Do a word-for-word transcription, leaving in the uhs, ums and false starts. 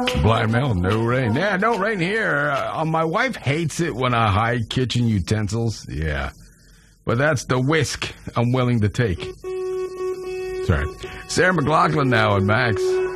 Blind Mel, no rain. Yeah, no rain here. Uh, my wife hates it when I hide kitchen utensils. Yeah. But that's the risk I'm willing to take. Sorry. Sarah McLachlan now at Max.